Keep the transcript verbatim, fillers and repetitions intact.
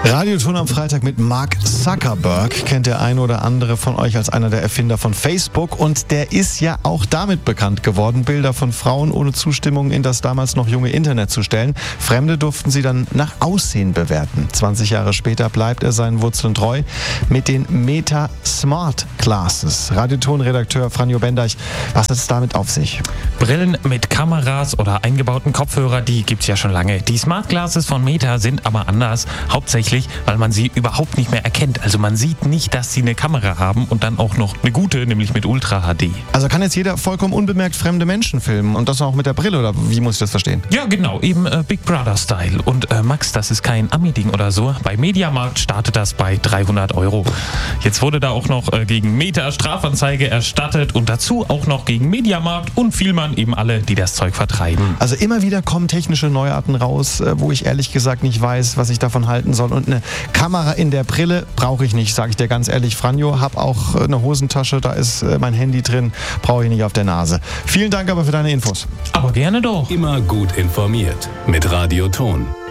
Radioton am Freitag mit Mark Zuckerberg. Kennt der eine oder andere von euch als einer der Erfinder von Facebook. Und der ist ja auch damit bekannt geworden, Bilder von Frauen ohne Zustimmung in das damals noch junge Internet zu stellen. Fremde durften sie dann nach Aussehen bewerten. zwanzig Jahre später bleibt er seinen Wurzeln treu mit den Meta Smart Glasses. Radioton-Redakteur Franjo Bendeich, was hat es damit auf sich? Brillen mit Kameras oder eingebauten Kopfhörer, die gibt's ja schon lange. Die Smart Glasses von Meta sind aber anders. Hauptsächlich weil man sie überhaupt nicht mehr erkennt. Also man sieht nicht, dass sie eine Kamera haben und dann auch noch eine gute, nämlich mit Ultra H D. Also kann jetzt jeder vollkommen unbemerkt fremde Menschen filmen und das auch mit der Brille, oder wie muss ich das verstehen? Ja, genau, eben äh, Big Brother Style. Und äh, Max, das ist kein Ami-Ding oder so. Bei Mediamarkt startet das bei dreihundert Euro. Jetzt wurde da auch noch äh, gegen Meta Strafanzeige erstattet und dazu auch noch gegen Mediamarkt und Vielmann, eben alle, die das Zeug vertreiben. Also immer wieder kommen technische Neuarten raus, äh, wo ich ehrlich gesagt nicht weiß, was ich davon halten soll. Und eine Kamera in der Brille brauche ich nicht, sage ich dir ganz ehrlich, Franjo. Hab auch eine Hosentasche, da ist mein Handy drin, brauche ich nicht auf der Nase. Vielen Dank aber für deine Infos. Aber gerne doch. Immer gut informiert mit Radioton.